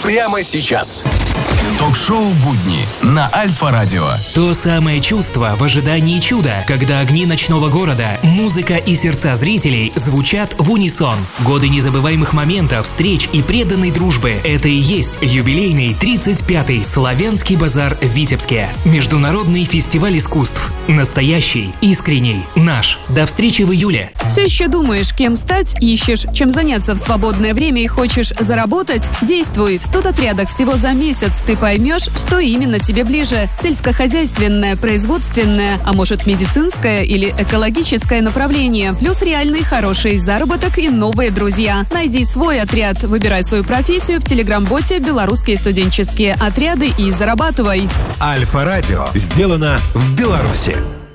прямо сейчас. Ток-шоу «Будни» на Альфа-радио. То самое чувство в ожидании чуда, когда огни ночного города, музыка и сердца зрителей звучат в унисон. Годы незабываемых моментов, встреч и преданной дружбы. Это и есть юбилейный 35-й Славянский базар в Витебске. Международный фестиваль искусств. Настоящий, искренний, наш. До встречи в июле. Все еще думаешь, кем стать, ищешь, чем заняться в свободное время и хочешь заработать? Действуй! В студотрядах всего за месяц ты поймешь, что именно тебе ближе. Сельскохозяйственное, производственное, а может медицинское или экологическое направление. Плюс реальный хороший заработок и новые друзья. Найди свой отряд, выбирай свою профессию в телеграм-боте «Белорусские студенческие отряды» и зарабатывай. Альфа-радио сделано в Беларуси.